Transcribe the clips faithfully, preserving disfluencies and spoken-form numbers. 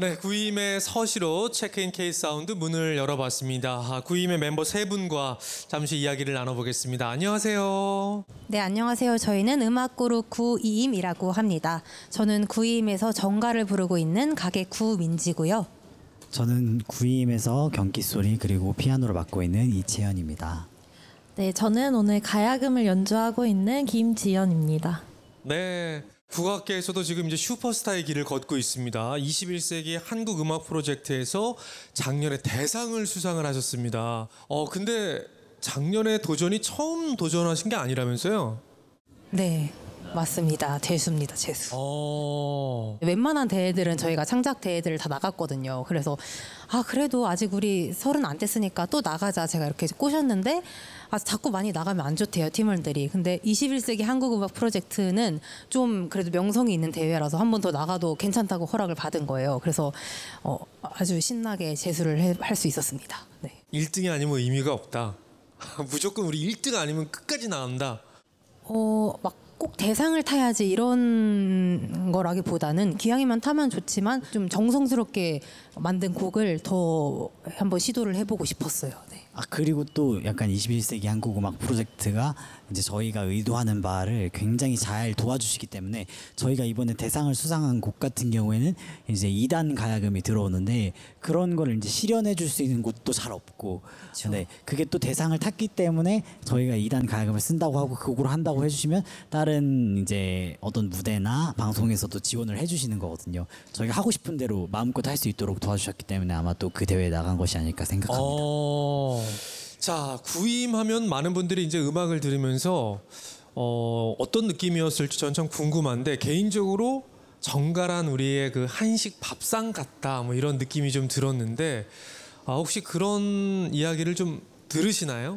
네, 구임의 서시로 체크인 K 사운드 문을 열어봤습니다. 아, 구임의 멤버 세 분과 잠시 이야기를 나눠보겠습니다. 안녕하세요. 네, 안녕하세요. 저희는 음악그룹 구이임이라고 합니다. 저는 구이임에서 정가를 부르고 있는 가게 구민지고요. 저는 구이임에서 경기소리 그리고 피아노를 맡고 있는 이채연입니다. 네, 저는 오늘 가야금을 연주하고 있는 김지연입니다. 네, 국악계에서도 지금 이제 슈퍼스타의 길을 걷고 있습니다. 이십일 세기 한국 음악 프로젝트에서 작년에 대상을 수상을 하셨습니다. 어, 근데 작년에 도전이 처음 도전하신 게 아니라면서요? 네, 맞습니다. 재수입니다. 재수. 어... 웬만한 대회들은 저희가 창작 대회들을 다 나갔거든요. 그래서 아 그래도 아직 우리 서른 안 됐으니까 또 나가자 제가 이렇게 꼬셨는데 아 자꾸 많이 나가면 안 좋대요 팀원들이. 근데 이십일 세기 한국음악 프로젝트는 좀 그래도 명성이 있는 대회라서 한 번 더 나가도 괜찮다고 허락을 받은 거예요. 그래서 어, 아주 신나게 재수를 할 수 있었습니다. 네. 일 등이 아니면 의미가 없다. 무조건 우리 일 등 아니면 끝까지 나간다. 어, 막 꼭 대상을 타야지 이런 거라기보다는 기왕이면 타면 좋지만 좀 정성스럽게 만든 곡을 더 한번 시도를 해보고 싶었어요. 네. 아 그리고 또 약간 이십일 세기 한국 음악 프로젝트가 이제 저희가 의도하는 바를 굉장히 잘 도와주시기 때문에 저희가 이번에 대상을 수상한 곡 같은 경우에는 이제 이 단 가야금이 들어오는데 그런 거를 이제 실현해 줄 수 있는 곳도 잘 없고 근데 그게 또 대상을 탔기 때문에 저희가 이 단 가야금을 쓴다고 하고 그걸 한다고 해주시면 다른 이제 어떤 무대나 방송에서도 지원을 해주시는 거거든요. 저희가 하고 싶은 대로 마음껏 할 수 있도록 도와주셨기 때문에 아마 또 그 대회에 나간 것이 아닐까 생각합니다. 어... 자, 구임하면 많은 분들이 이제 음악을 들으면서 어, 어떤 느낌이었을지 전 참 궁금한데 개인적으로 정갈한 우리의 그 한식 밥상 같다 뭐 이런 느낌이 좀 들었는데 아, 혹시 그런 이야기를 좀 들으시나요?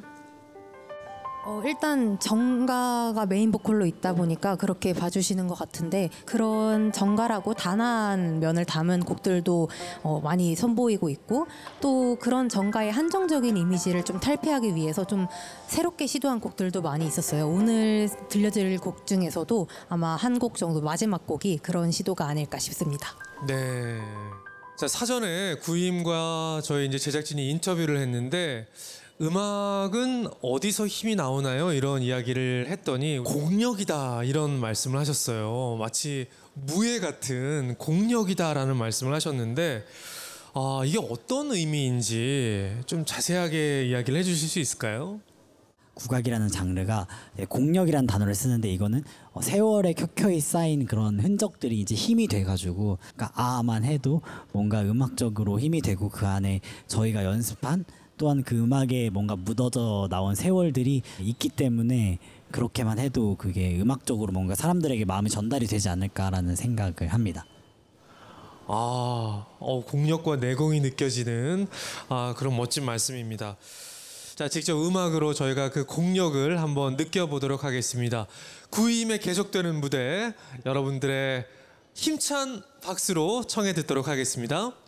어, 일단 정가가 메인 보컬로 있다 보니까 그렇게 봐주시는 것 같은데 그런 정갈하고 단아한 면을 담은 곡들도 어, 많이 선보이고 있고 또 그런 정가의 한정적인 이미지를 좀 탈피하기 위해서 좀 새롭게 시도한 곡들도 많이 있었어요. 오늘 들려드릴 곡 중에서도 아마 한 곡 정도 마지막 곡이 그런 시도가 아닐까 싶습니다. 네. 자, 사전에 구임과 저희 이제 제작진이 인터뷰를 했는데 음악은 어디서 힘이 나오나요? 이런 이야기를 했더니 공력이다 이런 말씀을 하셨어요. 마치 무예 같은 공력이다라는 말씀을 하셨는데 아, 이게 어떤 의미인지 좀 자세하게 이야기를 해주실 수 있을까요? 국악이라는 장르가 공력이라는 단어를 쓰는데 이거는 세월에 켜켜이 쌓인 그런 흔적들이 이제 힘이 돼가지고 그러니까 아만 해도 뭔가 음악적으로 힘이 되고 그 안에 저희가 연습한 또한 그 음악에 뭔가 묻어져 나온 세월들이 있기 때문에 그렇게만 해도 그게 음악적으로 뭔가 사람들에게 마음이 전달이 되지 않을까라는 생각을 합니다. 아, 어, 공력과 내공이 느껴지는 아, 그런 멋진 말씀입니다. 자, 직접 음악으로 저희가 그 공력을 한번 느껴보도록 하겠습니다. 구임의 계속되는 무대 여러분들의 힘찬 박수로 청해 듣도록 하겠습니다.